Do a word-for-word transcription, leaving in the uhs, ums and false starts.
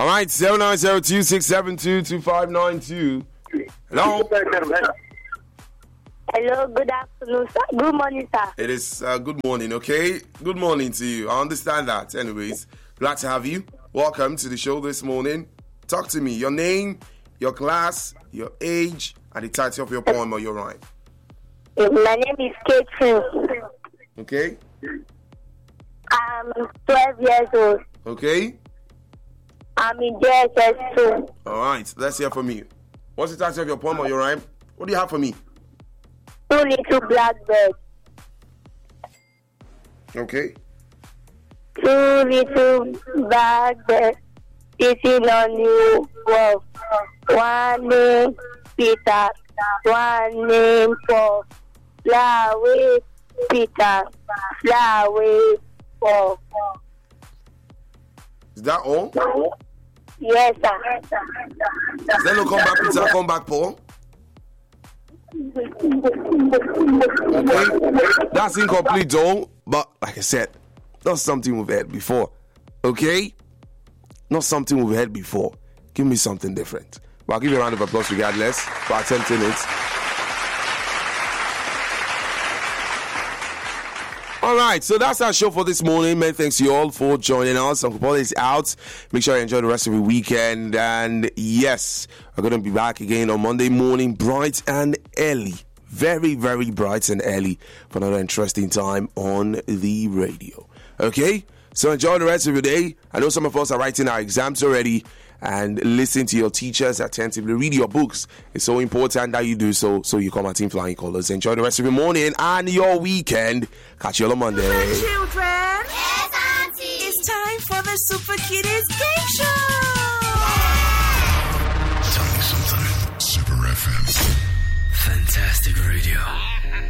All right, seven nine zero two six seven two two five nine two. Hello. Hello, good afternoon, sir. Good morning, sir. It is uh, good morning, okay? Good morning to you. I understand that. Anyways, glad to have you. Welcome to the show this morning. Talk to me. Your name, your class, your age, and the title of your poem or your rhyme. My name is Catherine. Okay? I'm twelve years old. Okay? I'm in J S S two. All right, let's hear from you. What's the title of your poem or your rhyme? What do you have for me? Two little blackbirds. Okay. Two little blackbirds sitting on the wall. One named Peter, one named Paul. Fly away, Peter. Fly away, Paul. Is that all? Yes, sir. Is there no come back, Peter? Come back, Paul? Okay. That's incomplete, though. But like I said, not something we've had before. Okay? Not something we've had before. Give me something different. But I'll give you a round of applause regardless for attempting it. All right, so that's our show for this morning. Many thanks to you all for joining us. Uncle Paul is out. Make sure you enjoy the rest of the weekend. And yes, we're going to be back again on Monday morning, bright and early. Very, very bright and early for another interesting time on the radio. Okay? So enjoy the rest of your day. I know some of us are writing our exams already, and listen to your teachers attentively. Read your books. It's so important that you do so, so you come at Team Flying Colors. Enjoy the rest of your morning and your weekend. Catch you on Monday. Children, yes, Auntie. It's time for the Super Kiddies Game Show. Tell me something. Super F M. Fantastic radio.